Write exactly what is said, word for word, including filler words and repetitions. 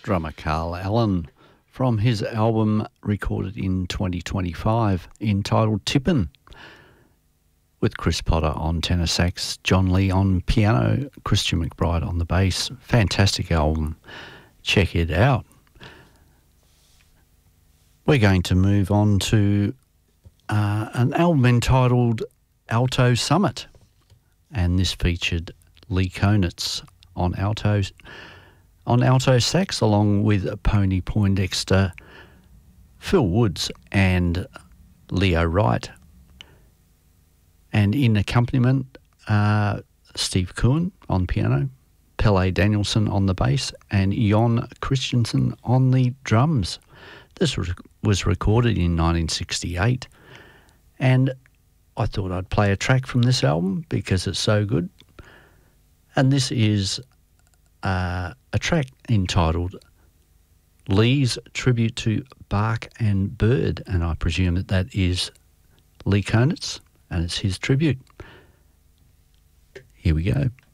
drummer Carl Allen from his album recorded in twenty twenty-five entitled Tippin', with Chris Potter on tenor sax, John Lee on piano, Christian McBride on the bass. Fantastic album. Check it out. We're going to move on to uh, an album entitled Alto Summit, and this featured Lee Konitz on alto, on alto sax, along with Pony Poindexter, Phil Woods and Leo Wright. And in accompaniment, uh, Steve Kuhn on piano, Pelle Danielson on the bass, and Jon Christensen on the drums. This was recorded in nineteen sixty-eight, and I thought I'd play a track from this album because it's so good. And this is uh, a track entitled Lee's Tribute to Bark and Bird, and I presume that that is Lee Konitz, and it's his tribute. Here we go.